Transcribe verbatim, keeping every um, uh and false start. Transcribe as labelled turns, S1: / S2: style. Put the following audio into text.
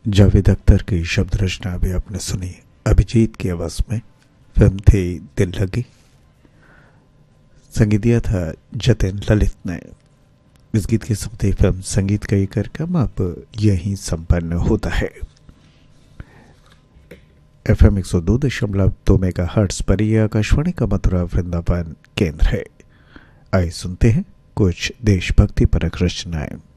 S1: जावेद अख्तर की शब्द रचना भी आपने सुनी अभिजीत की आवाज में। फिल्म थी दिल लगी। संगीत दिया था जतिन ललित ने। इस गीत के साथ ही फिल्म संगीत का ये कार्यक्रम अब यहीं संपन्न होता है। एफ एम एक सौ दो दशमलव दो मेगा हर्ट्स पर यह आकाशवाणी का मथुरा वृंदावन केंद्र है। आइए सुनते हैं कुछ देशभक्ति परक रचनाएं।